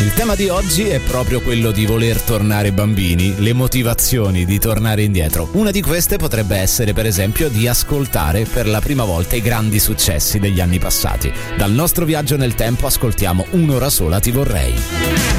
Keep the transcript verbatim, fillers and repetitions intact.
Il tema di oggi è proprio quello di voler tornare bambini, le motivazioni di tornare indietro. Una di queste potrebbe essere, per esempio, di ascoltare per la prima volta i grandi successi degli anni passati. Dal nostro viaggio nel tempo ascoltiamo Un'ora sola ti vorrei.